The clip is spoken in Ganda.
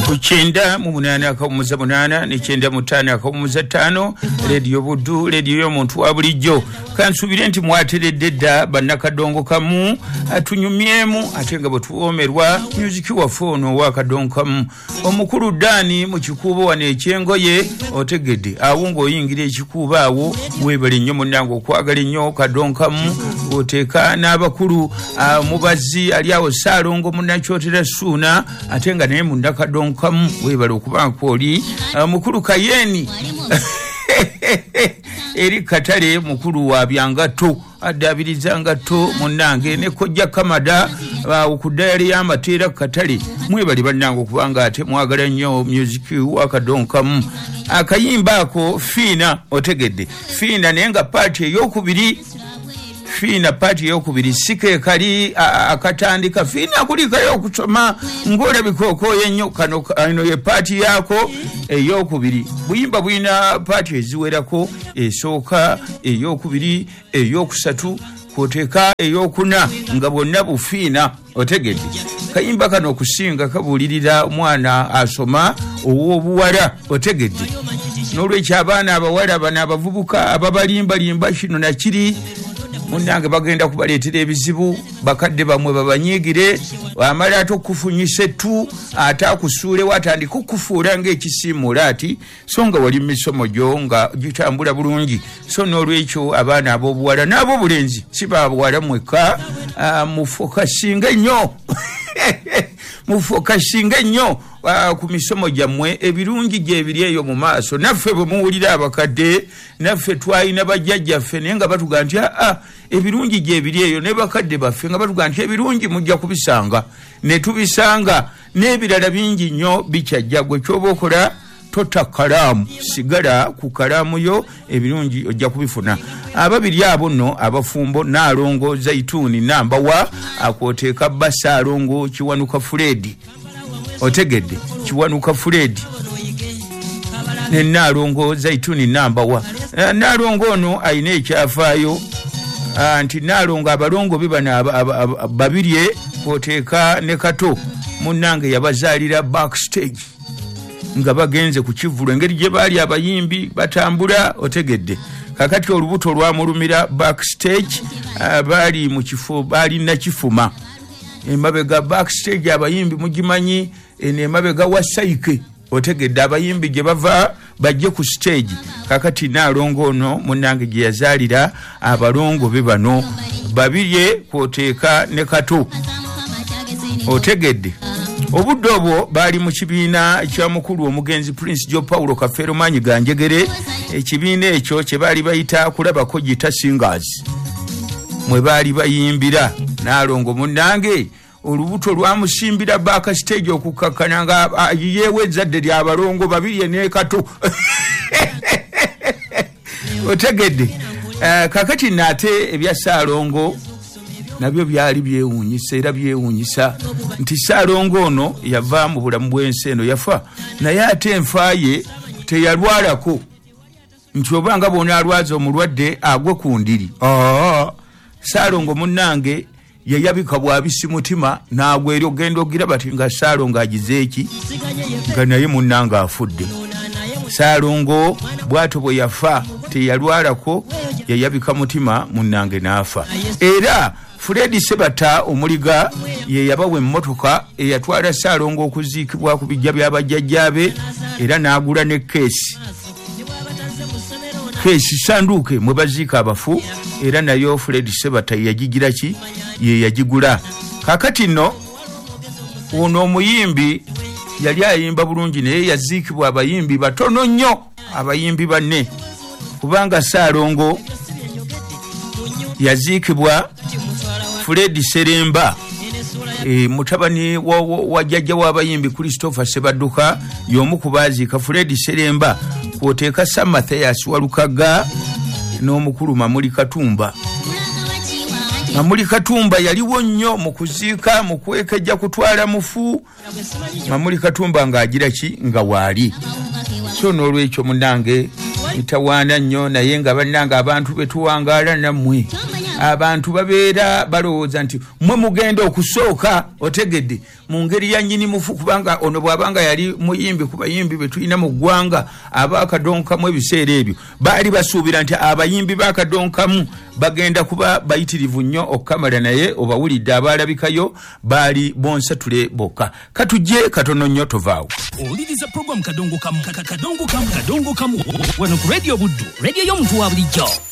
Kuchenda mu 8 ne chenda mu 5 radio Buddu radio y'omuntu wa bulijjo kansubire nti mwateredde dda bannakadongo kamu atunyumyemu ate nga bwetuwomerwa music wa fono wa kadongo kamu omukulu Dani mu kikuubo wane ekyengoye otegedde awo ng'oyingira ekikuubo awo weebale nnyo munnange okwagala ennyo kadongo kamu oteeka n'abakulu mubazi ali awo Saalongo munnakyotera Suuna ate nga naye munnakadongo kamu weebale okuba kwoli mukulu Kayeni eri Katale mukulu wa byangato adabiriza ngato munnange ne kojja Kamada okudayali y'amateera Katale mwebali bannange okubanga ate mwagala nnyo music wa kadongo kamu akayimba ako Fiina otegedde Fiina naye nga party ey'okubiri Fiina party ey'okubiri sike kali akatandika Fiina kulikayo okusoma ng'olabika okooye nnyo kano ye party yako ey'okubiri buyimba buyina party eziwerako esooka ey'okubiri ey'okusatu kwoteeka ey'okuna nga bwonna bufiina otegedde kayimba kano okusinga kabuulirira omwana asoma ow'obuwala otegedde n'olwekyo abaana abawala bano abavubuka ababalimbalimba kino nakiri munnange bagenda kubaleetera ebizibu bakadde bamwe babanyiigire amala ate okufunyisa ettu ate akusuule watandika okufuula ng'ekisiimuula ati so nga wali misomo gyo nga gitambula bulungi so n'olwekyo abaana ab'obuwala n'ab'obulenzi si babuwala mwekka mufokasinga ennyo mufokasinga nnyo ku misomo gyammwe ebirungi gyebiri eyo mu maaso naffe bwe muwulira abakadde naffe twalina bajjajjaffe naye nga batuga nti ebirungi gyebiri eyo ne bakadde baffe nga batuga nti ebirungi mujja kubisanga ne tubisanga n'ebirala bingi nnyo bikyajja gwe kyoba okola tota kalaamu sigala ku kalaamu yo ebirungi ojja kubifuna ababiri abo nno abafumbo Naalongo Zaituni nambawa akwoteeka Saalongo Kiwanuka Fred otegedde Kiwanuka Fred ne Naalongo Zaituni nambawa Naalongo ono ayina ekyafaayo nti Naalongo abalongo bibana babiri kwoteeka ne Kato munnange yabazaalira backstage nga bagenze ku kivulu engeri gye baali abayimbi batambula otegedde kakati olubuto lwamulumira backstage baali mu kifo baali nakifuma emabega backstage abayimbi mugimanyi emabega wa Saike otegedde abayimbi gye bava bajje ku stage kakati Naalongo ono munnange gye yazaalira abalongo be bano babirye kwoteeka ne Kato otegedde obudde obwo baali mu kibiina kya mukulu omugenzi Prince Joe Paulo Kafero Manyi Ganjegere ekibiina ekyo kye baali bayita kulabako gita singers mwe baali bayimbira Naalongo munnange olubuto lwamusimbira backstage okukakkana nga yeewe ezzadde ly'abalongo babiri ne Kato otegedde kakati naate ebya Saalongo nabyo byali byewuunyisa era byewuunyisa nti Saalongo ono yava mu bulamu bw'ensi eno yafa naye ate enfaye teyalwalako nti obanga bona alwaza omulwadde agwe ku ndiri Saalongo munnange yayabika bwabisi mutima naagwe eri ogenda ogira bati nga Saalongo agizeeki nga naye munnange afudde Saalongo bwato bwe yafa teyalwalako yayabika mutima munnange n'afa era Fred Sebata omuliga ye yabawe emmotoka eyatwala Saalongo okuziikibwa ku bijja by'abajjajjaabe era n'agula ne keesi sanduuke mwe baziika abafu era nayo Fred Sebata yagigira ki ye yagigula kakati nno ono omuyimbi yali ayimba bulungi naye yaziikibwa abayimbi batono nnyo abayimbi banne kubanga Saalongo yaziikibwa Fred Seremba mutabani wa jjajja w'abayimbi Christopher Sebadduka y'omu ku baaziika Fred Seremba kwoteeka Sam Mathias Walukaga n'omukulu Mamuli Katumba. Mamuli Katumba yaliwo nnyo mu kuziika mu kwekejja kutwala mufu Mamuli Katumba ng'agira ki nga waali so n'olwekyo munnange ntawaana nnyo naye nga bannange abantu betuwangaala nammwe abantu babeera balowooza nti mwe mugenda okusooka otegedde mu ngeri ya nnyini mufu kubanga ono bw'abanga yali muyimbi ku bayimbi be tulina mu ggwanga abaakadonkamu ebiseera ebyo baali basuubira nti abayimbi baakadonkamu bagenda kuba bayitirivu nnyo okukamala naye obawulidde abaalabikayo baali bonsatule bokka katujje katono nnyo tovaawo owuliriza program kadongo kamu wano ku radio buddu radio y'omuntu wa bulijjo